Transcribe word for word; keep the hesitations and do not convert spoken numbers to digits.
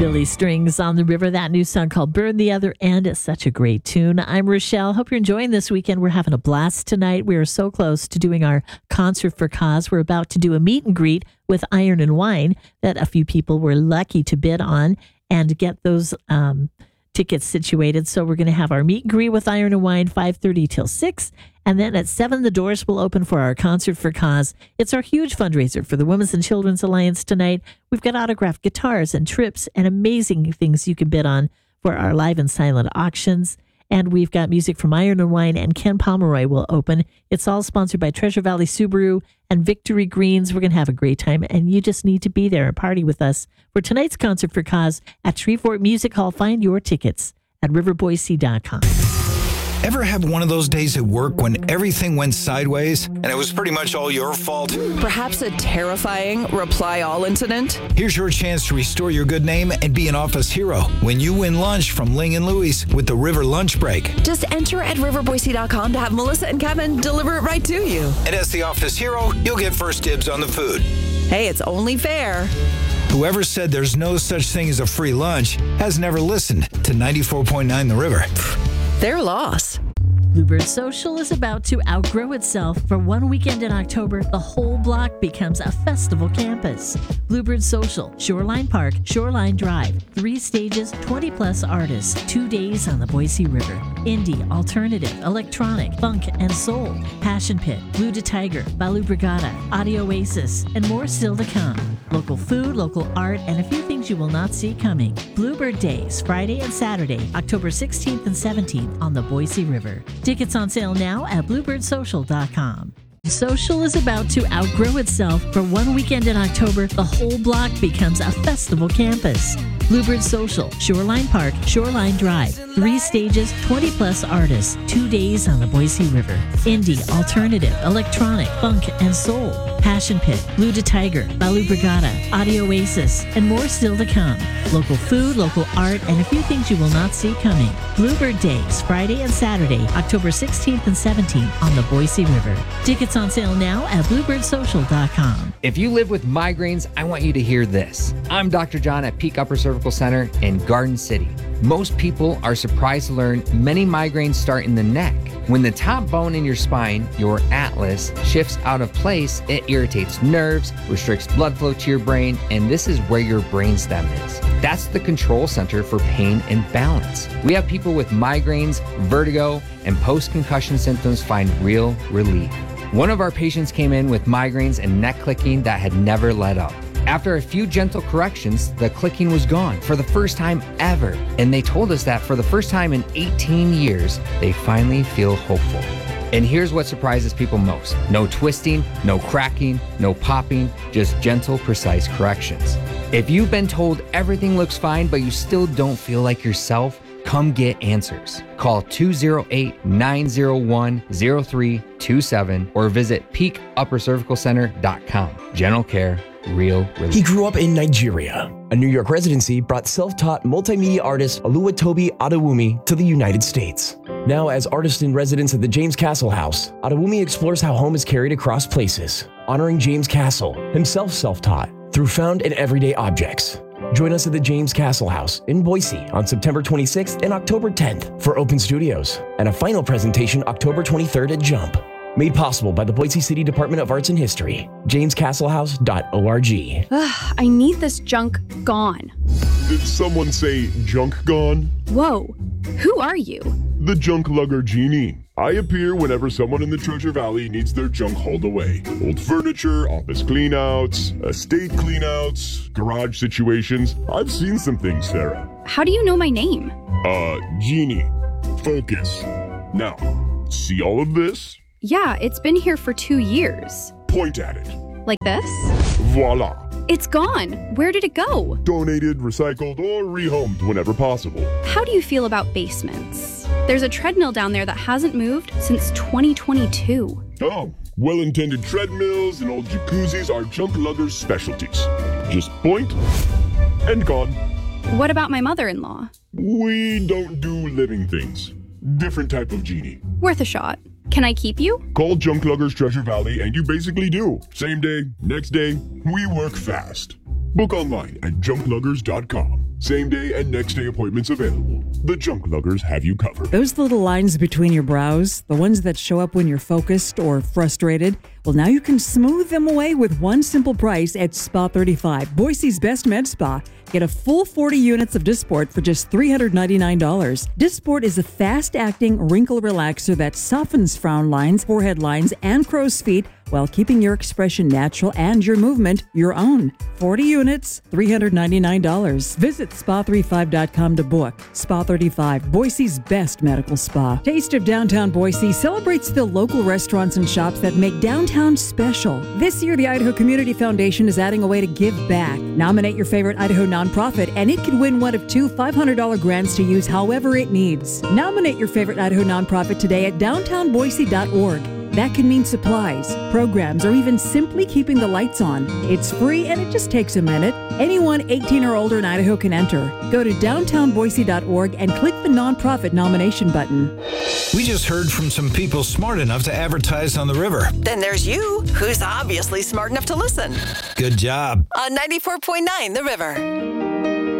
Billy Strings on the River, that new song called Burn the Other End. It's such a great tune. I'm Rochelle. Hope you're enjoying this weekend. We're having a blast tonight. We are so close to doing our Concert for Cause. We're about to do a meet and greet with Iron and Wine that a few people were lucky to bid on and get those um, tickets situated. So we're going to have our meet and greet with Iron and Wine five thirty till six. And then at seven, the doors will open for our Concert for Cause. It's our huge fundraiser for the Women's and Children's Alliance tonight. We've got autographed guitars and trips and amazing things you can bid on for our live and silent auctions. And we've got music from Iron and Wine, and Ken Pomeroy will open. It's all sponsored by Treasure Valley Subaru and Victory Greens. We're going to have a great time, and you just need to be there and party with us for tonight's Concert for Cause at Shreveport Music Hall. Find your tickets at river boise dot com. Ever have one of those days at work when everything went sideways and it was pretty much all your fault? Perhaps a terrifying reply all incident? Here's your chance to restore your good name and be an office hero when you win lunch from Ling and Louie's with the River Lunch Break. Just enter at river boise dot com to have Melissa and Kevin deliver it right to you. And as the office hero, you'll get first dibs on the food. Hey, it's only fair. Whoever said there's no such thing as a free lunch has never listened to ninety-four point nine The River. Their loss. Bluebird Social is about to outgrow itself. For one weekend in October, the whole block becomes a festival campus. Bluebird Social, Shoreline Park, Shoreline Drive, three stages, twenty plus artists, two days on the Boise River. Indie, alternative, electronic, funk, and soul. Passion Pit, Blue to Tiger, Balu Brigada, Audio Oasis, and more still to come. Local food, local art, and a few things you will not see coming. Bluebird Days, Friday and Saturday, October sixteenth and seventeenth on the Boise River. Tickets on sale now at bluebird social dot com. Social is about to outgrow itself. For one weekend in October, the whole block becomes a festival campus. Bluebird Social, Shoreline Park, Shoreline Drive, three stages, twenty plus artists, two days on the Boise River. Indie, alternative, electronic, funk, and soul. Passion Pit, Blue to Tiger, Balu Brigada, Audio Oasis, and more still to come. Local food, local art, and a few things you will not see coming. Bluebird Days, Friday and Saturday, October sixteenth and seventeenth on the Boise River. Tickets on sale now at bluebird social dot com. If you live with migraines, I want you to hear this. I'm Doctor John at Peak Upper Cervical Center in Garden City. Most people are surprised to learn many migraines start in the neck. When the top bone in your spine, your atlas, shifts out of place, it irritates nerves, restricts blood flow to your brain, and this is where your brainstem is. That's the control center for pain and balance. We have people with migraines, vertigo, and post-concussion symptoms find real relief. One of our patients came in with migraines and neck clicking that had never let up. After a few gentle corrections, the clicking was gone for the first time ever. And they told us that for the first time in eighteen years, they finally feel hopeful. And here's what surprises people most. No twisting, no cracking, no popping, just gentle, precise corrections. If you've been told everything looks fine, but you still don't feel like yourself, come get answers. Call two oh eight, nine oh one, oh three two seven or visit peak upper cervical center dot com. General care, real relief. He grew up in Nigeria. A New York residency brought self-taught multimedia artist Oluwatobi Adewumi to the United States. Now, as artist in residence at the James Castle House, Adewumi explores how home is carried across places, honoring James Castle, himself self-taught, through found and everyday objects. Join us at the James Castle House in Boise on September twenty-sixth and October tenth for Open Studios, and a final presentation October twenty-third at Jump. Made possible by the Boise City Department of Arts and History. james castle house dot org. Ugh, I need this junk gone. Did someone say junk gone? Whoa, who are you? The Junk Lugger Genie. I appear whenever someone in the Treasure Valley needs their junk hauled away. Old furniture, office cleanouts, estate cleanouts, garage situations. I've seen some things, Sarah. How do you know my name? Uh, Genie. Focus. Now, see all of this? Yeah, it's been here for two years. Point at it. Like this? Voila. It's gone. Where did it go? Donated, recycled, or rehomed whenever possible. How do you feel about basements? There's a treadmill down there that hasn't moved since twenty twenty-two. Oh, well-intended treadmills and old jacuzzis are Junk Lugger's specialties. Just point and gone. What about my mother-in-law? We don't do living things. Different type of genie. Worth a shot. Can I keep you? Call Junk Luggers Treasure Valley and you basically do. Same day, next day, we work fast. Book online at junk luggers dot com. Same day and next day appointments available. The Junk Luggers have you covered. Those little lines between your brows, the ones that show up when you're focused or frustrated, well, now you can smooth them away with one simple price at Spa thirty-five, Boise's best med spa. Get a full forty units of Dysport for just three hundred ninety-nine dollars. Dysport is a fast-acting wrinkle relaxer that softens frown lines, forehead lines, and crow's feet while keeping your expression natural and your movement your own. forty units, three hundred ninety-nine dollars. Visit spa thirty-five dot com to book. Spa thirty-five, Boise's best medical spa. Taste of Downtown Boise celebrates the local restaurants and shops that make downtown special. This year, the Idaho Community Foundation is adding a way to give back. Nominate your favorite Idaho nonprofit, and it can win one of two five hundred dollars grants to use however it needs. Nominate your favorite Idaho nonprofit today at downtown boise dot org. That can mean supplies, programs, or even simply keeping the lights on. It's free and it just takes a minute. Anyone eighteen or older in Idaho can enter. Go to downtown boise dot org and click the nonprofit nomination button. We just heard from some people smart enough to advertise on the river. Then there's you, who's obviously smart enough to listen. Good job. On ninety-four point nine The River.